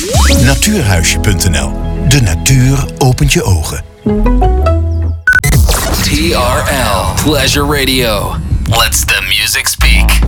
Natuurhuisje.nl. De natuur opent je ogen. TRL Pleasure Radio. Let's the music speak.